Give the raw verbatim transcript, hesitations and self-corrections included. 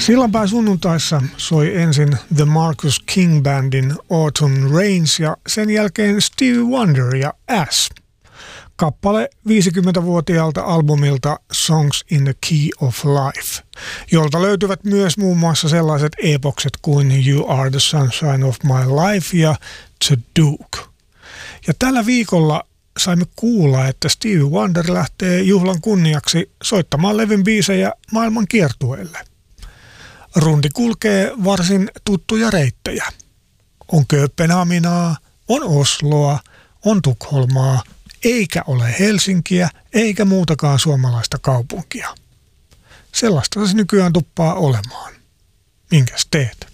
Sillanpää sunnuntaissa soi ensin The Marcus King Bandin Autumn Rains ja sen jälkeen Stevie Wonder ja Ash. Kappale viisikymmentävuotiaalta albumilta Songs in the Key of Life, jolta löytyvät myös muun muassa sellaiset epokset kuin You Are the Sunshine of My Life ja The Duke. Ja tällä viikolla saimme kuulla, että Stevie Wonder lähtee juhlan kunniaksi soittamaan levyn biisejä maailman kiertueelle. Rundi kulkee varsin tuttuja reittejä. On Kööpenhaminaa, on Osloa, on Tukholmaa, eikä ole Helsinkiä eikä muutakaan suomalaista kaupunkia. Sellaista se nykyään tuppaa olemaan. Minkäs teet?